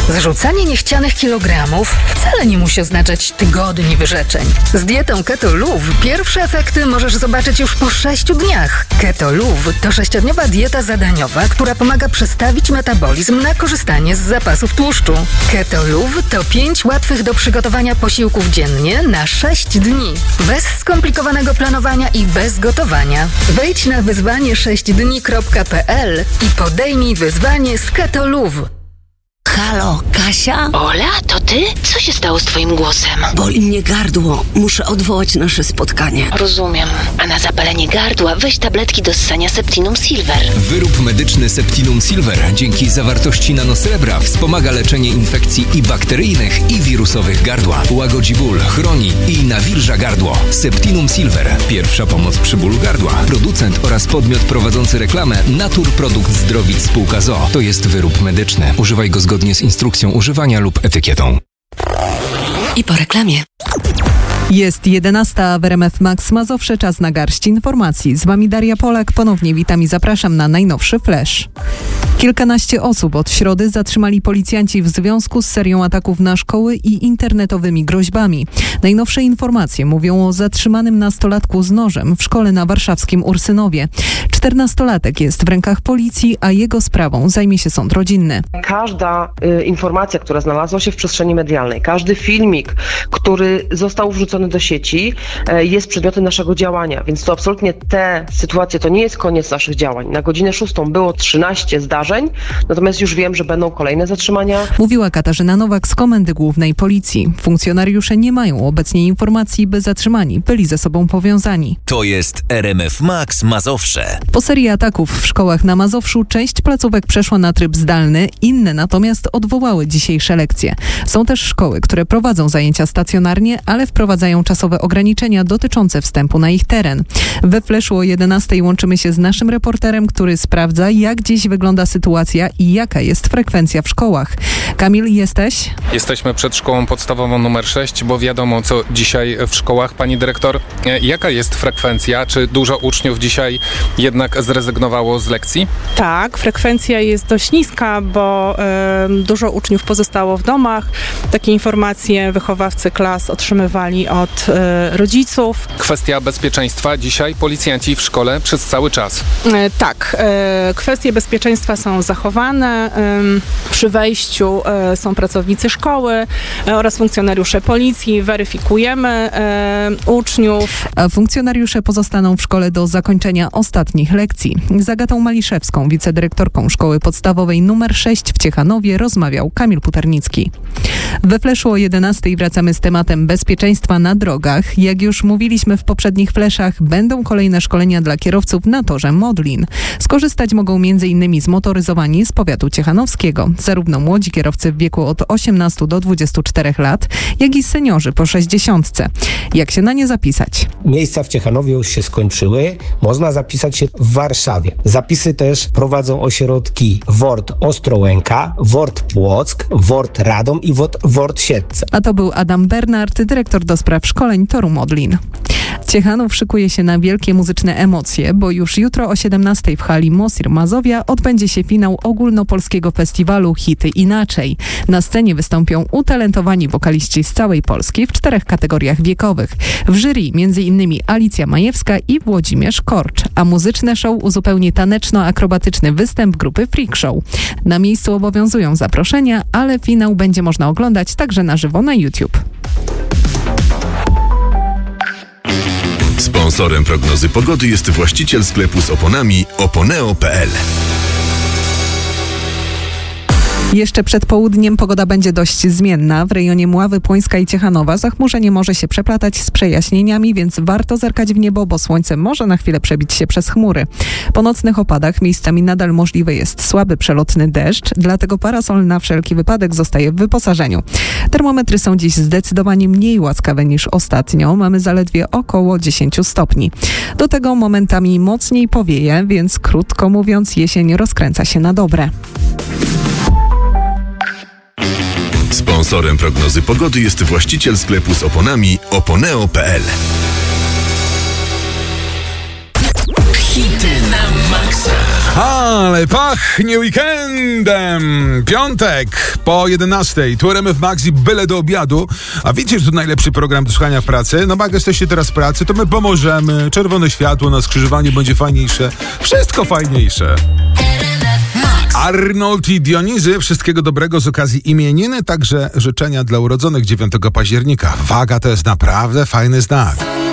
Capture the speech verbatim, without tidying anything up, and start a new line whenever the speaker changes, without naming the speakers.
Zrzucanie niechcianych kilogramów wcale nie musi oznaczać tygodni wyrzeczeń. Z dietą Keto Luv pierwsze efekty możesz zobaczyć już po sześciu dniach. Keto Luv to sześciodniowa dieta zadaniowa, która pomaga przestawić metabolizm na korzystanie z zapasów tłuszczu. Keto Luv to pięć łatwych do przygotowania posiłków dziennie na sześć dni. Bez skomplikowanego planowania i bez gotowania. Wejdź na wyzwanie sześć dni kropka p l i podejmij wyzwanie z Keto Luv.
Halo, Kasia?
Ola, to ty? Co się stało z twoim głosem?
Boli mnie gardło. Muszę odwołać nasze spotkanie.
Rozumiem. A na zapalenie gardła weź tabletki do ssania Septinum Silver.
Wyrób medyczny Septinum Silver dzięki zawartości nanosrebra wspomaga leczenie infekcji i bakteryjnych, i wirusowych gardła. Łagodzi ból, chroni i nawilża gardło. Septinum Silver. Pierwsza pomoc przy bólu gardła. Producent oraz podmiot prowadzący reklamę Naturprodukt Zdrowic Spółka z o o. To jest wyrób medyczny. Używaj go zgodnie z instrukcją używania lub etykietą.
I po reklamie.
Jest jedenasta w R M F Max Mazowsze, czas na garść informacji. Z wami Daria Polak, ponownie witam i zapraszam na najnowszy flash. Kilkanaście osób od środy zatrzymali policjanci w związku z serią ataków na szkoły i internetowymi groźbami. Najnowsze informacje mówią o zatrzymanym nastolatku z nożem w szkole na warszawskim Ursynowie. Czternastolatek jest w rękach policji, a jego sprawą zajmie się sąd rodzinny.
Każda y, informacja, która znalazła się w przestrzeni medialnej, każdy filmik, który został wrzucony do sieci, y, jest przedmiotem naszego działania, więc to absolutnie te sytuacje to nie jest koniec naszych działań. Na godzinę szóstą było trzynaście zdarzeń, natomiast już wiem, że będą kolejne zatrzymania.
Mówiła Katarzyna Nowak z Komendy Głównej Policji. Funkcjonariusze nie mają obecnie informacji, by zatrzymani byli ze sobą powiązani.
To jest R M F Max Mazowsze.
Po serii ataków w szkołach na Mazowszu część placówek przeszła na tryb zdalny, inne natomiast odwołały dzisiejsze lekcje. Są też szkoły, które prowadzą zajęcia stacjonarnie, ale wprowadzają czasowe ograniczenia dotyczące wstępu na ich teren. We Fleszu o jedenastej łączymy się z naszym reporterem, który sprawdza, jak dziś wygląda sytuacja i jaka jest frekwencja w szkołach. Kamil, jesteś?
Jesteśmy przed szkołą podstawową numer sześć, bo wiadomo, co dzisiaj w szkołach. Pani dyrektor, jaka jest frekwencja? Czy dużo uczniów dzisiaj jednak zrezygnowało z lekcji?
Tak, frekwencja jest dość niska, bo y, dużo uczniów pozostało w domach. Takie informacje wychowawcy klas otrzymywali od y, rodziców.
Kwestia bezpieczeństwa. Dzisiaj policjanci w szkole przez cały czas.
Y, tak, y, kwestie bezpieczeństwa są zachowane. Y, przy wejściu y, są pracownicy szkoły y, oraz funkcjonariusze policji. Weryfikujemy y, uczniów.
A funkcjonariusze pozostaną w szkole do zakończenia ostatnich lekcji. Z Agatą Maliszewską, wicedyrektorką szkoły podstawowej numer sześć w Ciechanowie, rozmawiał Kamil Puternicki. We Fleszu o jedenastej wracamy z tematem bezpieczeństwa na drogach. Jak już mówiliśmy w poprzednich fleszach, będą kolejne szkolenia dla kierowców na torze Modlin. Skorzystać mogą między innymi zmotoryzowani z powiatu ciechanowskiego, zarówno młodzi kierowcy w wieku od osiemnastu do dwudziestu czterech lat, jak i seniorzy po sześćdziesiątce. Jak się na nie zapisać?
Miejsca w Ciechanowie już się skończyły. Można zapisać się w Warszawie. Zapisy też prowadzą ośrodki W O R T Ostrołęka, W O R T Płock, W O R T Radom i W O R T Siedlce.
A to był Adam Bernard, dyrektor do spraw szkoleń toru Modlin. Ciechanów szykuje się na wielkie muzyczne emocje, bo już jutro o siedemnastej w hali Mosir Mazowia odbędzie się finał ogólnopolskiego festiwalu Hity Inaczej. Na scenie wystąpią utalentowani wokaliści z całej Polski w czterech kategoriach wiekowych. W jury między innymi Alicja Majewska i Włodzimierz Korcz, a muzyczne show uzupełni taneczno-akrobatyczny występ grupy Freak Show. Na miejscu obowiązują zaproszenia, ale finał będzie można oglądać także na żywo na YouTube.
Sponsorem prognozy pogody jest właściciel sklepu z oponami oponeo kropka p l.
Jeszcze przed południem pogoda będzie dość zmienna. W rejonie Mławy, Płońska i Ciechanowa zachmurzenie może się przeplatać z przejaśnieniami, więc warto zerkać w niebo, bo słońce może na chwilę przebić się przez chmury. Po nocnych opadach miejscami nadal możliwy jest słaby przelotny deszcz, dlatego parasol na wszelki wypadek zostaje w wyposażeniu. Termometry są dziś zdecydowanie mniej łaskawe niż ostatnio. Mamy zaledwie około dziesięć stopni. Do tego momentami mocniej powieje, więc krótko mówiąc jesień rozkręca się na dobre.
Sponsorem prognozy pogody jest właściciel sklepu z oponami oponeo kropka p l.
Hity na maksa.
Ale pachnie weekendem! Piątek po jedenastej. Tu R M F Max i byle do obiadu. A wiecie, że to najlepszy program do słuchania w pracy? No jak jesteście teraz w pracy, to my pomożemy. Czerwone światło na skrzyżowaniu będzie fajniejsze. Wszystko fajniejsze. Arnold i Dionizy, wszystkiego dobrego z okazji imieniny, także życzenia dla urodzonych dziewiątego października. Waga to jest naprawdę fajny znak.